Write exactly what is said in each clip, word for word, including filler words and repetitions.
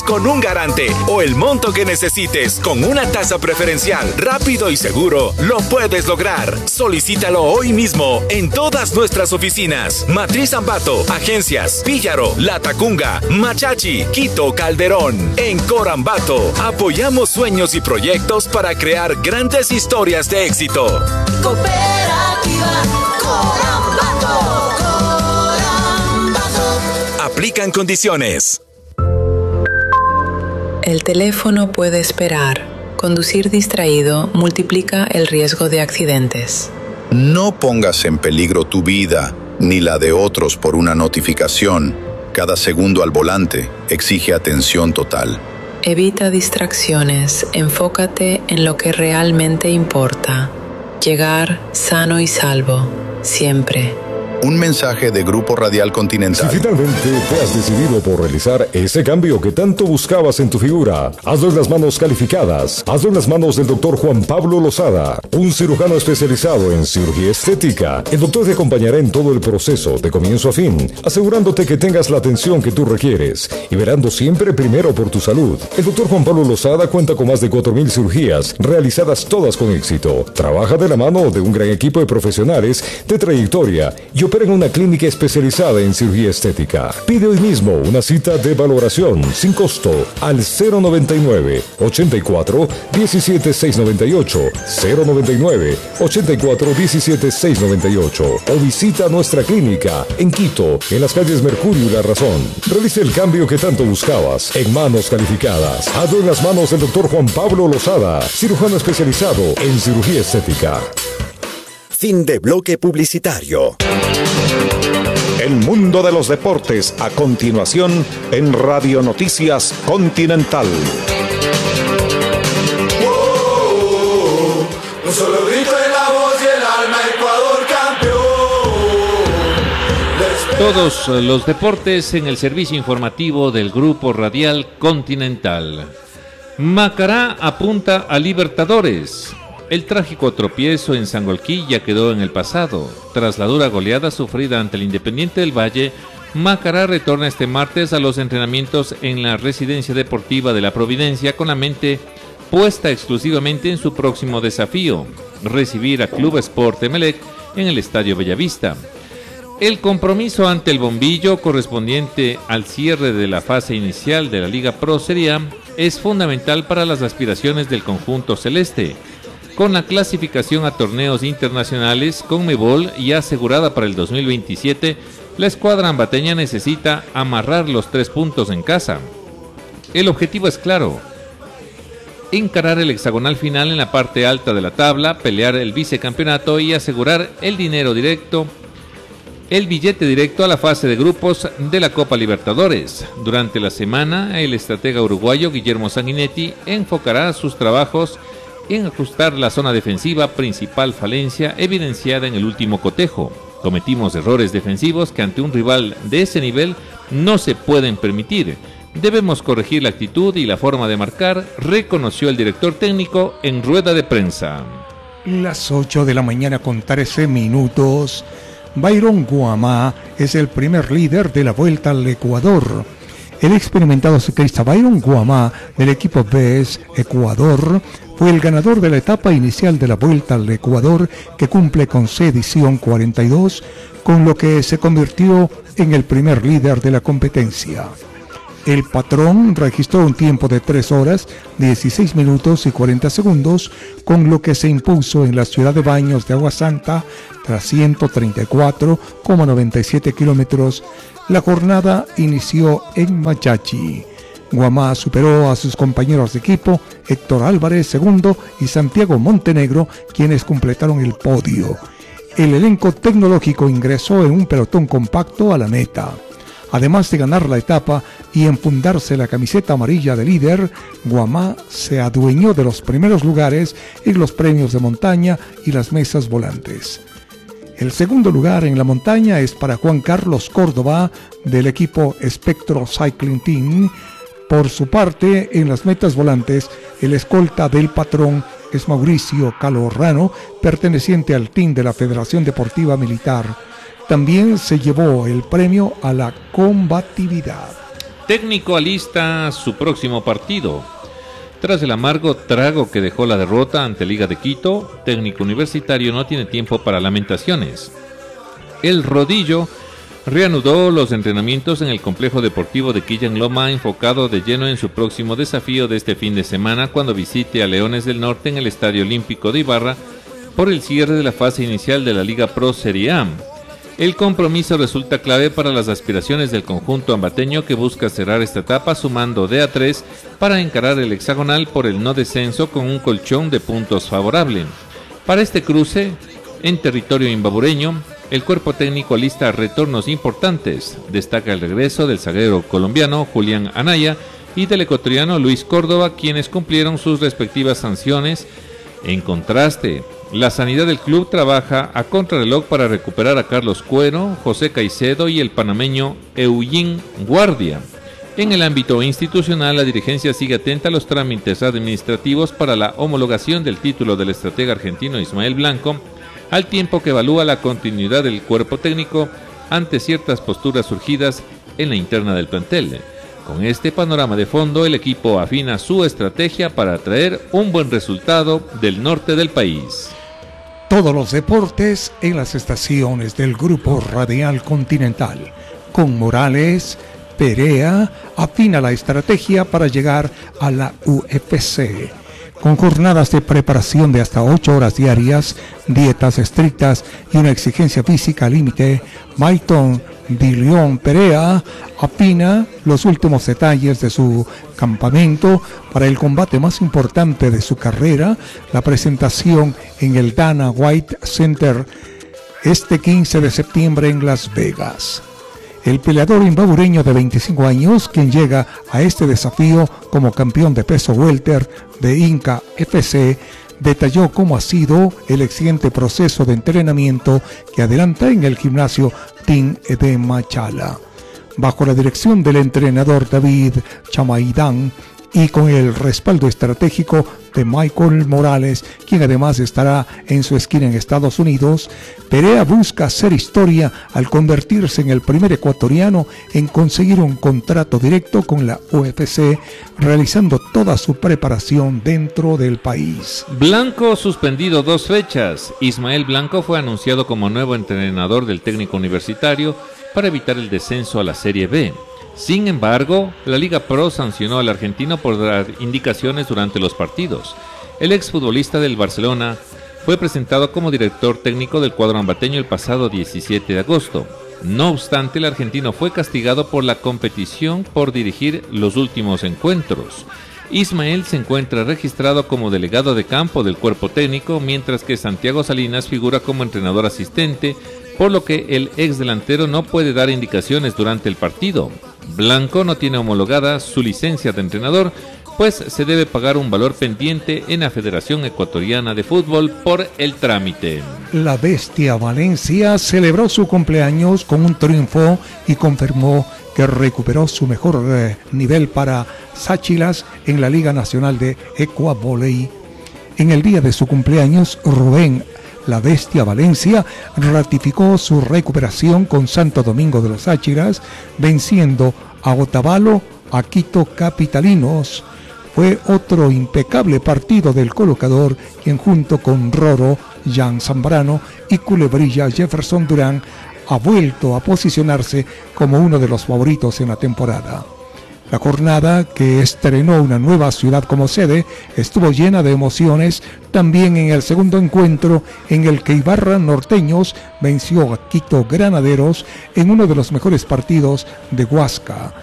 con un garante o el monto que necesites con una tasa preferencial, rápido y seguro, lo puedes lograr. Solicítalo hoy mismo en todas nuestras oficinas. Matriz Ambato, Agencias, Píllaro, Latacunga, Machachi, Quito, Calderón. En Corambato, apoyamos sueños y proyectos para crear grandes historias de éxito. Cooperativa Corambato. Corambato. Aplican condiciones. El teléfono puede esperar. Conducir distraído multiplica el riesgo de accidentes. No pongas en peligro tu vida ni la de otros por una notificación. Cada segundo al volante exige atención total. Evita distracciones. Enfócate en lo que realmente importa. Llegar sano y salvo. Siempre. Un mensaje de Grupo Radial Continental. Si finalmente te has decidido por realizar ese cambio que tanto buscabas en tu figura, hazlo en las manos calificadas. Hazlo en las manos del doctor Juan Pablo Lozada, un cirujano especializado en cirugía estética. El doctor te acompañará en todo el proceso, de comienzo a fin, asegurándote que tengas la atención que tú requieres y verando siempre primero por tu salud. El doctor Juan Pablo Lozada cuenta con más de cuatro mil cirugías, realizadas todas con éxito. Trabaja de la mano de un gran equipo de profesionales de trayectoria y opera en una clínica especializada en cirugía estética. Pide hoy mismo una cita de valoración sin costo al cero noventa y nueve, ochenta y cuatro, diecisiete, seiscientos noventa y ocho, cero noventa y nueve, ochenta y cuatro, diecisiete, seiscientos noventa y ocho o visita nuestra clínica en Quito, en las calles Mercurio y La Razón. Realice el cambio que tanto buscabas en manos calificadas. Hazlo en las manos del doctor Juan Pablo Lozada, cirujano especializado en cirugía estética. Fin de bloque publicitario. El mundo de los deportes a continuación en Radio Noticias Continental. Oh, un solo grito en la voz y el alma, Ecuador campeón. Todos los deportes en el servicio informativo del Grupo Radial Continental. Macará apunta a Libertadores. El trágico tropiezo en Sangolquilla quedó en el pasado. Tras la dura goleada sufrida ante el Independiente del Valle, Macará retorna este martes a los entrenamientos en la residencia deportiva de La Providencia con la mente puesta exclusivamente en su próximo desafío, recibir a Club Sport Emelec en el Estadio Bellavista. El compromiso ante el bombillo correspondiente al cierre de la fase inicial de la Liga Pro Serie A es fundamental para las aspiraciones del conjunto celeste. Con la clasificación a torneos internacionales Conmebol ya asegurada para el dos mil veintisiete, la escuadra ambateña necesita amarrar los tres puntos en casa. El objetivo es claro: encarar el hexagonal final en la parte alta de la tabla, pelear el vicecampeonato y asegurar el dinero directo, el billete directo a la fase de grupos de la Copa Libertadores. Durante la semana, el estratega uruguayo Guillermo Sanguinetti enfocará sus trabajos en ajustar la zona defensiva, principal falencia evidenciada en el último cotejo. Cometimos errores defensivos que ante un rival de ese nivel no se pueden permitir. Debemos corregir la actitud y la forma de marcar, reconoció el director técnico en rueda de prensa. Las ocho de la mañana con trece minutos. Byron Guamá es el primer líder de la Vuelta al Ecuador. El experimentado ciclista Byron Guamá del equipo B E S Ecuador fue el ganador de la etapa inicial de la Vuelta al Ecuador, que cumple con su edición cuarenta y dos, con lo que se convirtió en el primer líder de la competencia. El patrón registró un tiempo de tres horas, dieciséis minutos y cuarenta segundos, con lo que se impuso en la ciudad de Baños de Agua Santa tras ciento treinta y cuatro coma noventa y siete kilómetros. La jornada inició en Machachi. Guamá superó a sus compañeros de equipo, Héctor Álvarez segundo y Santiago Montenegro, quienes completaron el podio. El elenco tecnológico ingresó en un pelotón compacto a la meta. Además de ganar la etapa y enfundarse la camiseta amarilla de líder, Guamá se adueñó de los primeros lugares en los premios de montaña y las mesas volantes. El segundo lugar en la montaña es para Juan Carlos Córdoba del equipo Spectro Cycling Team. Por su parte, en las metas volantes, el escolta del patrón es Mauricio Calorrano, perteneciente al team de la Federación Deportiva Militar. También se llevó el premio a la combatividad. Técnico alista su próximo partido. Tras el amargo trago que dejó la derrota ante Liga de Quito, Técnico Universitario no tiene tiempo para lamentaciones. El Rodillo reanudó los entrenamientos en el complejo deportivo de Quilla en Loma, enfocado de lleno en su próximo desafío de este fin de semana cuando visite a Leones del Norte en el Estadio Olímpico de Ibarra por el cierre de la fase inicial de la Liga Pro Serie A. El compromiso resulta clave para las aspiraciones del conjunto ambateño, que busca cerrar esta etapa sumando de a tres para encarar el hexagonal por el no descenso con un colchón de puntos favorable. Para este cruce, en territorio imbabureño, el cuerpo técnico alista retornos importantes. Destaca el regreso del zaguero colombiano Julián Anaya y del ecuatoriano Luis Córdoba, quienes cumplieron sus respectivas sanciones. En contraste, la sanidad del club trabaja a contrarreloj para recuperar a Carlos Cuero, José Caicedo y el panameño Eugene Guardia. En el ámbito institucional, la dirigencia sigue atenta a los trámites administrativos para la homologación del título del estratega argentino Ismael Blanco, al tiempo que evalúa la continuidad del cuerpo técnico ante ciertas posturas surgidas en la interna del plantel. Con este panorama de fondo, el equipo afina su estrategia para traer un buen resultado del norte del país. Todos los deportes en las estaciones del Grupo Radial Continental. Con Morales, Perea afina la estrategia para llegar a la U F C. Con jornadas de preparación de hasta ocho horas diarias, dietas estrictas y una exigencia física límite, Mayton Di León Perea afina los últimos detalles de su campamento para el combate más importante de su carrera, la presentación en el Dana White Center este quince de septiembre en Las Vegas. El peleador imbabureño de veinticinco años, quien llega a este desafío como campeón de peso welter de Inca F C, detalló cómo ha sido el exigente proceso de entrenamiento que adelanta en el gimnasio Team de Machala. Bajo la dirección del entrenador David Chamaidán y con el respaldo estratégico de Michael Morales, quien además estará en su esquina en Estados Unidos, Perea busca hacer historia al convertirse en el primer ecuatoriano en conseguir un contrato directo con la U F C, realizando toda su preparación dentro del país. Blanco suspendido dos fechas. Ismael Blanco fue anunciado como nuevo entrenador del técnico universitario para evitar el descenso a la Serie B. Sin embargo, la Liga Pro sancionó al argentino por dar indicaciones durante los partidos. El exfutbolista del Barcelona fue presentado como director técnico del cuadro ambateño el pasado diecisiete de agosto. No obstante, el argentino fue castigado por la competición por dirigir los últimos encuentros. Ismael se encuentra registrado como delegado de campo del cuerpo técnico, mientras que Santiago Salinas figura como entrenador asistente, por lo que el ex delantero no puede dar indicaciones durante el partido. Blanco no tiene homologada su licencia de entrenador, pues se debe pagar un valor pendiente en la Federación Ecuatoriana de Fútbol por el trámite. La Bestia Valencia celebró su cumpleaños con un triunfo y confirmó que recuperó su mejor eh, nivel para Sáchilas en la Liga Nacional de Ecuavoley. En el día de su cumpleaños, Rubén La Bestia Valencia ratificó su recuperación con Santo Domingo de los Sáchiras, venciendo a Otavalo, a Quito Capitalinos. Fue otro impecable partido del colocador, quien junto con Roro, Jan Zambrano y Culebrilla Jefferson Durán ha vuelto a posicionarse como uno de los favoritos en la temporada. La jornada, que estrenó una nueva ciudad como sede, estuvo llena de emociones también en el segundo encuentro, en el que Ibarra Norteños venció a Quito Granaderos en uno de los mejores partidos de Huasca.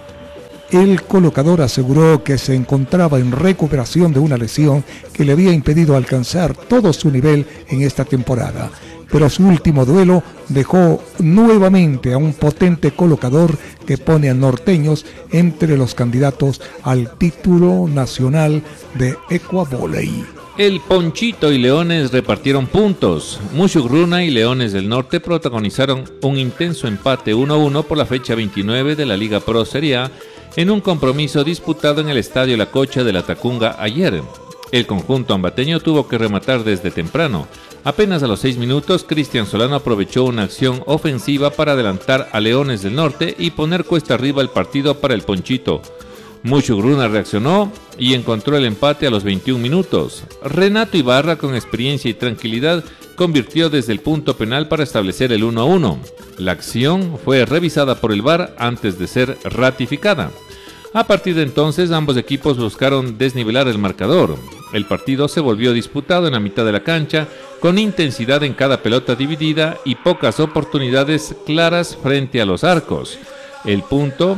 El colocador aseguró que se encontraba en recuperación de una lesión que le había impedido alcanzar todo su nivel en esta temporada, pero su último duelo dejó nuevamente a un potente colocador que pone a Norteños entre los candidatos al título nacional de Ecuavoley. El Ponchito y Leones repartieron puntos. Mushugruna y Leones del Norte protagonizaron un intenso empate uno a uno por la fecha veintinueve de la Liga Pro Serie A en un compromiso disputado en el Estadio La Cocha de la Tacunga ayer. El conjunto ambateño tuvo que rematar desde temprano. Apenas a los seis minutos, Cristian Solano aprovechó una acción ofensiva para adelantar a Leones del Norte y poner cuesta arriba el partido para el Ponchito. Muchugruna reaccionó y encontró el empate a los veintiún minutos. Renato Ibarra, con experiencia y tranquilidad, convirtió desde el punto penal para establecer el uno a uno. La acción fue revisada por el V A R antes de ser ratificada. A partir de entonces, ambos equipos buscaron desnivelar el marcador. El partido se volvió disputado en la mitad de la cancha, con intensidad en cada pelota dividida y pocas oportunidades claras frente a los arcos. El punto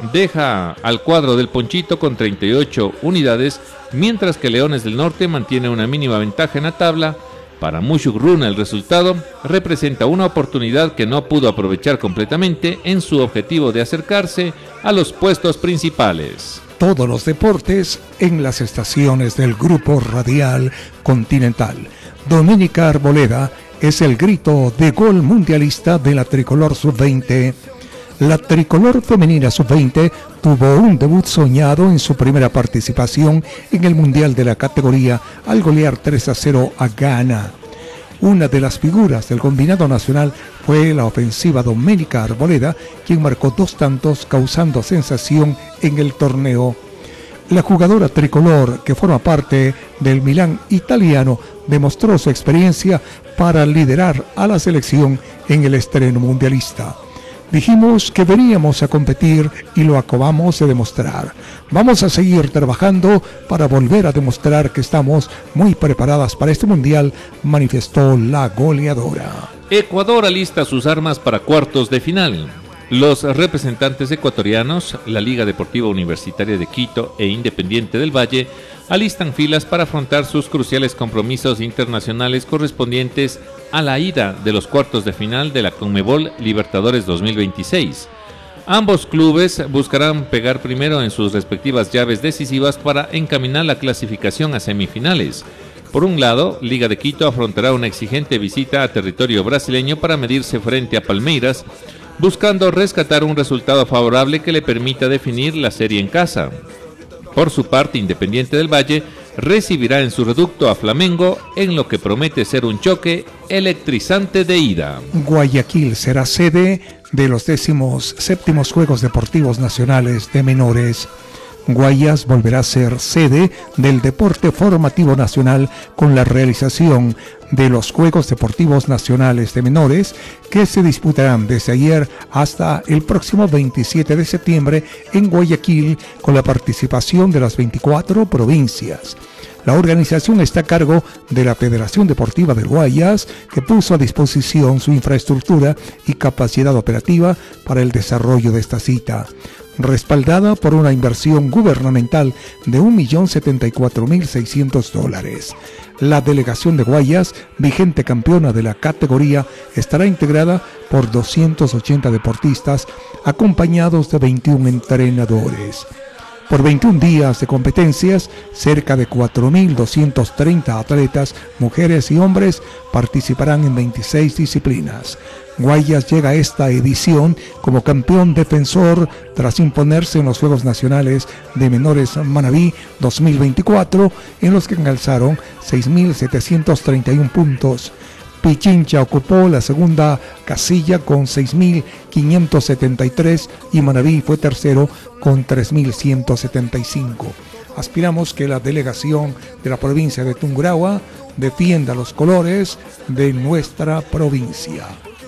deja al cuadro del Ponchito con treinta y ocho unidades, mientras que Leones del Norte mantiene una mínima ventaja en la tabla. Para Muchugruna, el resultado representa una oportunidad que no pudo aprovechar completamente en su objetivo de acercarse a los puestos principales. Todos los deportes en las estaciones del Grupo Radial Continental. Doménica Arboleda es el grito de gol mundialista de la tricolor sub veinte. La tricolor femenina sub veinte tuvo un debut soñado en su primera participación en el Mundial de la categoría al golear tres a cero a Ghana. Una de las figuras del combinado nacional fue la ofensiva Doménica Arboleda, quien marcó dos tantos causando sensación en el torneo. La jugadora tricolor, que forma parte del Milán italiano, demostró su experiencia para liderar a la selección en el estreno mundialista. Dijimos que veníamos a competir y lo acabamos de demostrar. Vamos a seguir trabajando para volver a demostrar que estamos muy preparadas para este mundial, manifestó la goleadora. Ecuador alista sus armas para cuartos de final. Los representantes ecuatorianos, la Liga Deportiva Universitaria de Quito e Independiente del Valle, alistan filas para afrontar sus cruciales compromisos internacionales correspondientes a la ida de los cuartos de final de la Conmebol Libertadores dos mil veintiséis. Ambos clubes buscarán pegar primero en sus respectivas llaves decisivas para encaminar la clasificación a semifinales. Por un lado, Liga de Quito afrontará una exigente visita a territorio brasileño para medirse frente a Palmeiras, buscando rescatar un resultado favorable que le permita definir la serie en casa. Por su parte, Independiente del Valle recibirá en su reducto a Flamengo en lo que promete ser un choque electrizante de ida. Guayaquil será sede de los décimos séptimos Juegos Deportivos Nacionales de Menores. Guayas volverá a ser sede del deporte formativo nacional con la realización de los Juegos Deportivos Nacionales de Menores, que se disputarán desde ayer hasta el próximo veintisiete de septiembre en Guayaquil, con la participación de las veinticuatro provincias. La organización está a cargo de la Federación Deportiva del Guayas, que puso a disposición su infraestructura y capacidad operativa para el desarrollo de esta cita, respaldada por una inversión gubernamental de un millón setenta y cuatro mil seiscientos dólares. La delegación de Guayas, vigente campeona de la categoría, estará integrada por doscientos ochenta deportistas, acompañados de veintiún entrenadores. Por veintiún días de competencias, cerca de cuatro mil doscientos treinta atletas, mujeres y hombres, participarán en veintiséis disciplinas. Guayas llega a esta edición como campeón defensor tras imponerse en los Juegos Nacionales de Menores Manabí dos mil veinticuatro, en los que alcanzaron seis mil setecientos treinta y uno puntos. Pichincha ocupó la segunda casilla con seis mil quinientos setenta y tres y Manabí fue tercero con tres mil ciento setenta y cinco. Aspiramos que la delegación de la provincia de Tungurahua defienda los colores de nuestra provincia.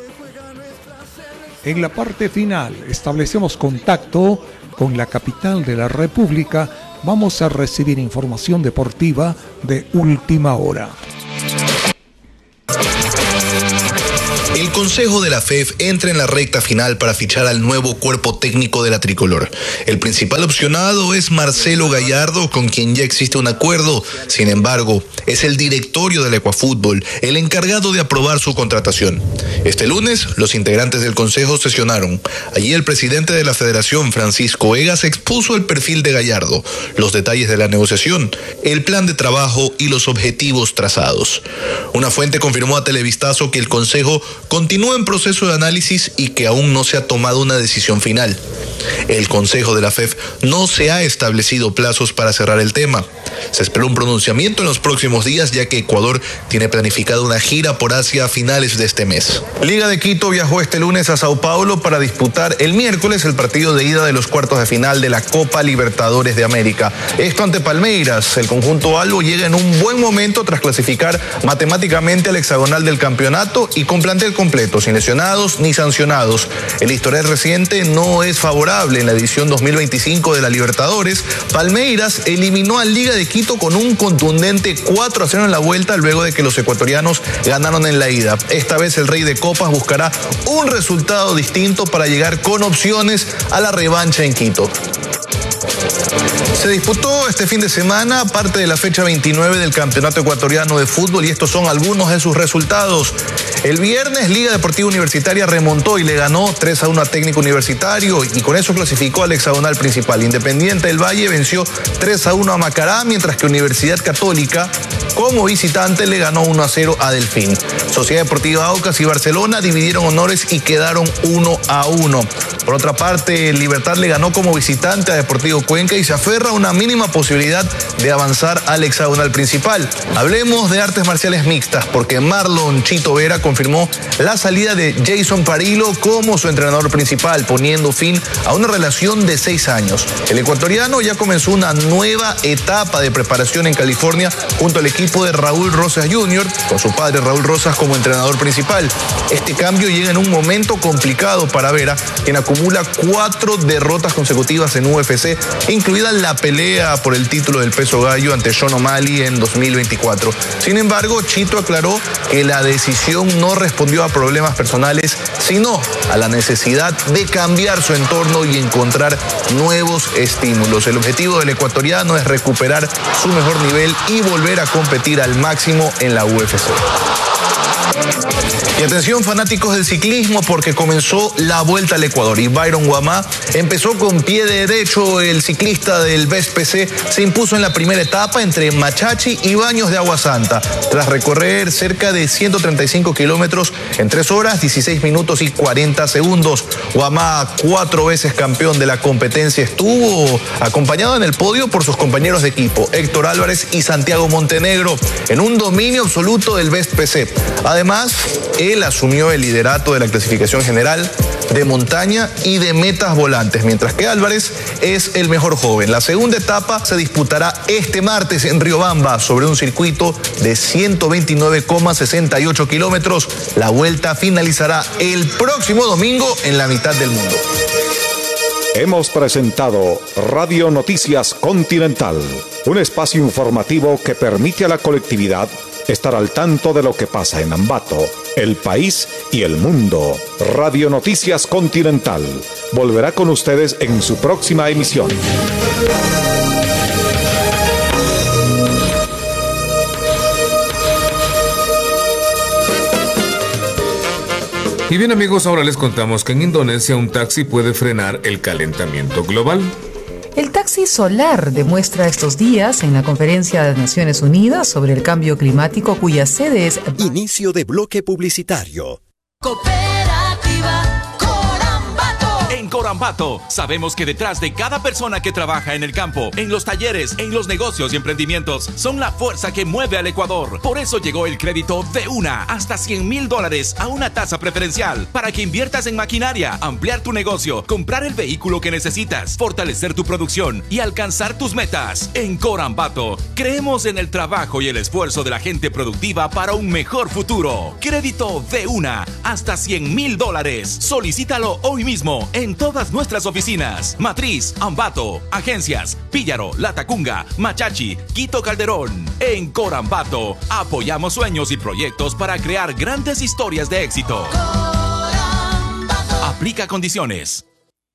En la parte final establecemos contacto con la capital de la República. Vamos a recibir información deportiva de última hora. El Consejo de la F E F entra en la recta final para fichar al nuevo cuerpo técnico de la tricolor. El principal opcionado es Marcelo Gallardo, con quien ya existe un acuerdo. Sin embargo, es el directorio del Ecuafútbol el encargado de aprobar su contratación. Este lunes, los integrantes del Consejo sesionaron. Allí el presidente de la Federación, Francisco Egas, expuso el perfil de Gallardo, los detalles de la negociación, el plan de trabajo y los objetivos trazados. Una fuente confirmó a Televistazo que el Consejo continúa en proceso de análisis y que aún no se ha tomado una decisión final. El Consejo de la F E F no se ha establecido plazos para cerrar el tema. Se espera un pronunciamiento en los próximos días, ya que Ecuador tiene planificada una gira por Asia a finales de este mes. Liga de Quito viajó este lunes a Sao Paulo para disputar el miércoles el partido de ida de los cuartos de final de la Copa Libertadores de América. Esto ante Palmeiras. El conjunto albo llega en un buen momento tras clasificar matemáticamente al hexagonal del campeonato y con plantel completo, sin lesionados ni sancionados. El historial reciente no es favorable. En la edición dos mil veinticinco de la Libertadores, Palmeiras eliminó a Liga de Quito con un contundente cuatro a cero en la vuelta luego de que los ecuatorianos ganaron en la ida. Esta vez el Rey de Copas buscará un resultado distinto para llegar con opciones a la revancha en Quito. Se disputó este fin de semana parte de la fecha veintinueve del Campeonato Ecuatoriano de Fútbol y estos son algunos de sus resultados. El viernes, Liga Deportiva Universitaria remontó y le ganó tres a uno a Técnico Universitario y con eso clasificó al hexagonal principal. Independiente del Valle venció tres a uno a Macará, mientras que Universidad Católica, como visitante, le ganó uno a cero a Delfín. Sociedad Deportiva Aucas y Barcelona dividieron honores y quedaron uno a uno. Por otra parte, Libertad le ganó como visitante a Deportivo Cuenca y se aferra a una mínima posibilidad de avanzar al hexagonal principal. Hablemos de artes marciales mixtas, porque Marlon Chito Vera confirmó la salida de Jason Parillo como su entrenador principal, poniendo fin a una relación de seis años. El ecuatoriano ya comenzó una nueva etapa de preparación en California junto al equipo de Raúl Rosas junior, con su padre Raúl Rosas como entrenador principal. Este cambio llega en un momento complicado para Vera, quien acumula cuatro derrotas consecutivas en U F C, incluida la pelea por el título del peso gallo ante Sean O'Malley en dos mil veinticuatro. Sin embargo, Chito aclaró que la decisión no respondió a problemas personales, sino a la necesidad de cambiar su entorno y encontrar nuevos estímulos. El objetivo del ecuatoriano es recuperar su mejor nivel y volver a competir al máximo en la U F C. Y atención, fanáticos del ciclismo, porque comenzó la Vuelta al Ecuador y Byron Guamá empezó con pie derecho. El ciclista del B E S P C se impuso en la primera etapa entre Machachi y Baños de Agua Santa, tras recorrer cerca de ciento treinta y cinco kilómetros en tres horas, dieciséis minutos y cuarenta segundos. Guamá, cuatro veces campeón de la competencia, estuvo acompañado en el podio por sus compañeros de equipo, Héctor Álvarez y Santiago Montenegro, en un dominio absoluto del B E S P C. Además, él asumió el liderato de la clasificación general, de montaña y de metas volantes, mientras que Álvarez es el mejor joven. La segunda etapa se disputará este martes en Riobamba sobre un circuito de ciento veintinueve coma sesenta y ocho kilómetros. La vuelta finalizará el próximo domingo en la mitad del mundo. Hemos presentado Radio Noticias Continental, un espacio informativo que permite a la colectividad estar al tanto de lo que pasa en Ambato, el país y el mundo. Radio Noticias Continental volverá con ustedes en su próxima emisión. Y bien amigos, ahora les contamos que en Indonesia un taxi puede frenar el calentamiento global. El taxi solar demuestra estos días en la Conferencia de Naciones Unidas sobre el Cambio Climático, cuya sede es... Inicio de bloque publicitario. Cooperativa Corambato. En Corambato sabemos que detrás de cada persona que trabaja en el campo, en los talleres, en los negocios y emprendimientos, son la fuerza que mueve al Ecuador. Por eso llegó el crédito de una hasta cien mil dólares a una tasa preferencial para que inviertas en maquinaria, ampliar tu negocio, comprar el vehículo que necesitas, fortalecer tu producción y alcanzar tus metas. En Corambato creemos en el trabajo y el esfuerzo de la gente productiva para un mejor futuro. Crédito de una hasta cien mil dólares. Solicítalo hoy mismo en todas nuestras oficinas. Matriz, Ambato, agencias, Píllaro, Latacunga, Machachi, Quito Calderón. En Corambato apoyamos sueños y proyectos para crear grandes historias de éxito. Aplica condiciones.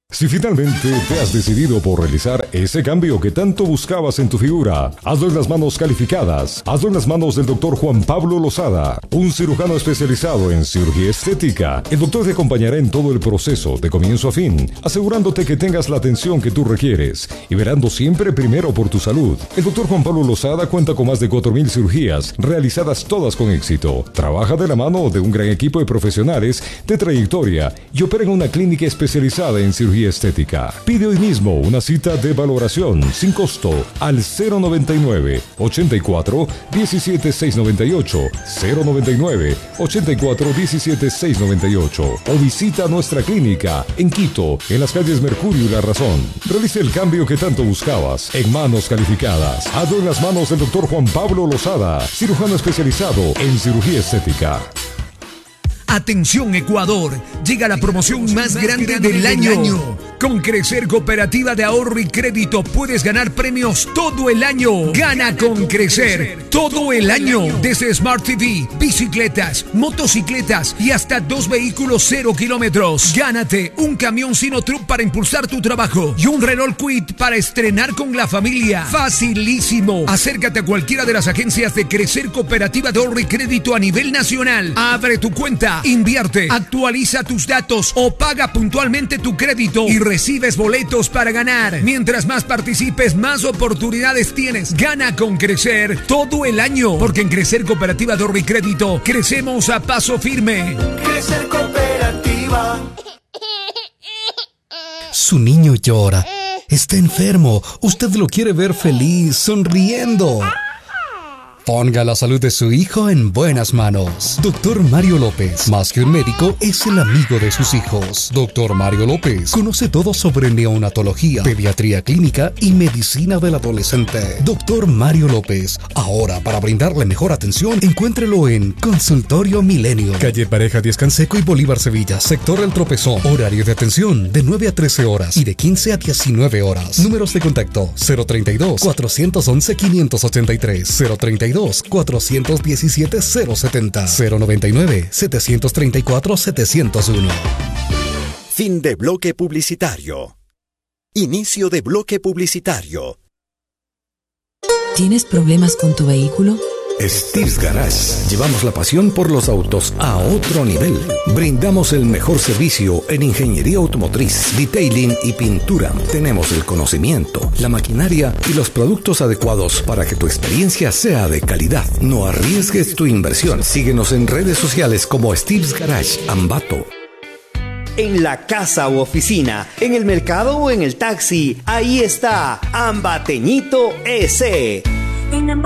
Si finalmente te has decidido por realizar ese cambio que tanto buscabas en tu figura, hazlo en las manos calificadas. Hazlo en las manos del doctor Juan Pablo Lozada, un cirujano especializado en cirugía estética. El doctor te acompañará en todo el proceso, de comienzo a fin, asegurándote que tengas la atención que tú requieres y verando siempre primero por tu salud. El doctor Juan Pablo Lozada cuenta con más de cuatro mil cirugías, realizadas todas con éxito. Trabaja de la mano de un gran equipo de profesionales de trayectoria y opera en una clínica especializada en cirugía estética. Pide hoy mismo una cita de valoración sin costo al cero noventa y nueve, ochenta y cuatro, diecisiete seiscientos noventa y ocho, cero noventa y nueve, ochenta y cuatro, diecisiete seiscientos noventa y ocho o visita nuestra clínica en Quito, en las calles Mercurio y La Razón. Realice el cambio que tanto buscabas en manos calificadas. Hazlo en las manos del doctor Juan Pablo Lozada, cirujano especializado en cirugía estética. Atención Ecuador, llega la promoción más grande del año. Con Crecer Cooperativa de Ahorro y Crédito puedes ganar premios todo el año. Gana con Crecer todo el año. Desde Smart T V, bicicletas, motocicletas y hasta dos vehículos cero kilómetros. Gánate un camión Sinotruck para impulsar tu trabajo y un Renault Kwid para estrenar con la familia. Facilísimo. Acércate a cualquiera de las agencias de Crecer Cooperativa de Ahorro y Crédito a nivel nacional. Abre tu cuenta, invierte, actualiza tus datos o paga puntualmente tu crédito y recibes boletos para ganar. Mientras más participes, más oportunidades tienes. Gana con Crecer todo el año, porque en Crecer Cooperativa de Ahorro y Crédito crecemos a paso firme. Crecer Cooperativa. Su niño llora. Está enfermo. Usted lo quiere ver feliz, sonriendo. Ponga la salud de su hijo en buenas manos. Doctor Mario López, más que un médico, es el amigo de sus hijos. Doctor Mario López conoce todo sobre neonatología, pediatría clínica y medicina del adolescente. Doctor Mario López, ahora para brindarle mejor atención, encuéntrelo en Consultorio Milenio, calle Pareja Díez Canseco y Bolívar Sevilla, sector El Tropezón. Horario de atención de nueve a trece horas y de quince a diecinueve horas. Números de contacto cero treinta y dos, cuatrocientos once, quinientos ochenta y tres, cero treinta y dos, cuatrocientos diecisiete, cero setenta, cero noventa y nueve, setecientos treinta y cuatro, setecientos uno. Fin de bloque publicitario. Inicio de bloque publicitario. ¿Tienes problemas con tu vehículo? Steve's Garage. Llevamos la pasión por los autos a otro nivel. Brindamos el mejor servicio en ingeniería automotriz, detailing y pintura. Tenemos el conocimiento, la maquinaria y los productos adecuados para que tu experiencia sea de calidad. No arriesgues tu inversión. Síguenos en redes sociales como Steve's Garage Ambato. En la casa u oficina, en el mercado o en el taxi, ahí está Ambateñito S. En